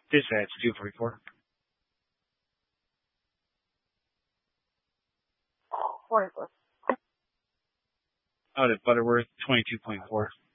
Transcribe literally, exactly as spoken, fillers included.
Dispatch two forty-four. forty-four. Out at Butterworth twenty-two point four.